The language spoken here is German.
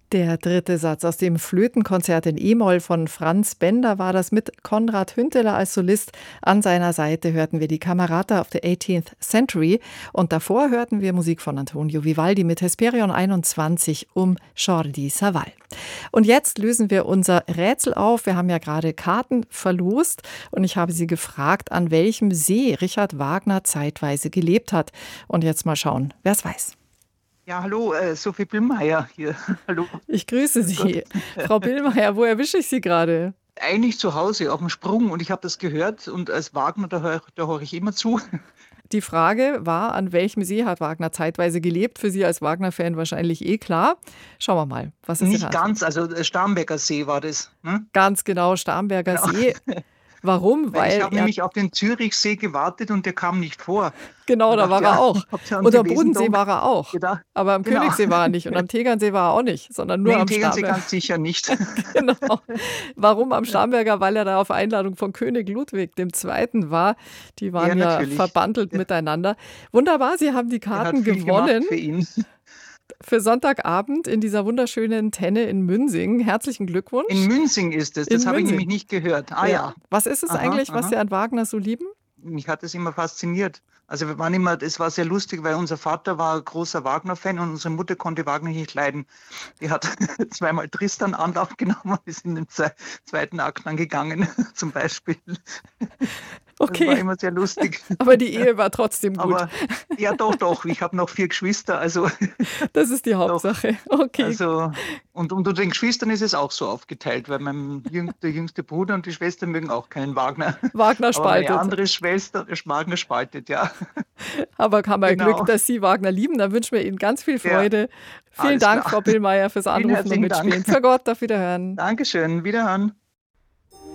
Der dritte Satz aus dem Flötenkonzert in E-Moll von Franz Bender war das mit Konrad Hünteler als Solist. An seiner Seite hörten wir die Camerata of the 18th Century und davor hörten wir Musik von Antonio Vivaldi mit Hesperion 21 um Jordi Savall. Und jetzt lösen wir unser Rätsel auf. Wir haben ja gerade Karten verlost und ich habe Sie gefragt, an welchem See Richard Wagner zeitweise gelebt hat. Und jetzt mal schauen, wer es weiß. Ja, hallo, Sophie Billmeier hier. Hallo. Ich grüße Sie. Frau Billmeier, wo erwische ich Sie gerade? Eigentlich zu Hause auf dem Sprung und ich habe das gehört und als Wagner, da höre ich immer zu. Die Frage war, an welchem See hat Wagner zeitweise gelebt? Für Sie als Wagner-Fan wahrscheinlich klar. Schauen wir mal, was ist Nicht ganz, also Starnberger See war das. Hm? Ganz genau, Starnberger Genau. See. Warum? Weil ich habe nämlich auf den Zürichsee gewartet und der kam nicht vor. Genau, da war er auch. Und am Bodensee war er auch. Genau. Aber am Königssee war er nicht und am Tegernsee war er auch nicht, sondern nur am Tegernsee Starnberger. ganz sicher nicht. Genau. Warum am Starnberger? Weil er da auf Einladung von König Ludwig II. War. Die waren ja verbandelt miteinander. Wunderbar, Sie haben die Karten gewonnen. Für ihn. Für Sonntagabend in dieser wunderschönen Tenne in Münsing. Herzlichen Glückwunsch. In Münsing ist es, das habe ich nämlich nicht gehört. Ja. Was ist es eigentlich, was Sie an Wagner so lieben? Mich hat es immer fasziniert. Also es war sehr lustig, weil unser Vater war großer Wagner-Fan und unsere Mutter konnte Wagner nicht leiden. Die hat zweimal Tristan Anlauf genommen und ist in den zweiten Akt dann gegangen, zum Beispiel. Okay. Das war immer sehr lustig. Aber die Ehe war trotzdem gut. Aber, ja, doch. Ich habe noch 4 Geschwister. Also, das ist die Hauptsache. Okay. Also, und unter den Geschwistern ist es auch so aufgeteilt, weil der jüngste Bruder und die Schwester mögen auch keinen Wagner. Wagner spaltet. Aber meine andere Schwester, Wagner spaltet, ja. Aber haben wir Glück, dass Sie Wagner lieben. Dann wünschen wir Ihnen ganz viel Freude. Ja. Vielen Dank, klar. Frau Billmeier, fürs Anrufen und Mitspielen. Für Gott, auf Wiederhören. Dankeschön, Wiederhören.